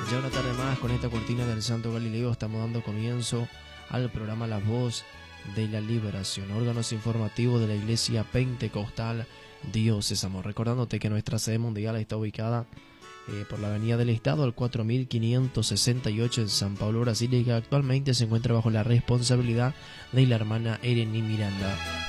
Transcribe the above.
Ya una tarde más con esta cortina del Santo Galileo estamos dando comienzo al programa La Voz de la Liberación, órganos informativos de la Iglesia Pentecostal Dios es Amor. Recordándote que nuestra sede mundial está ubicada por la Avenida del Estado, al 4568 en San Pablo, Brasil, y que actualmente se encuentra bajo la responsabilidad de la hermana Ereni Miranda.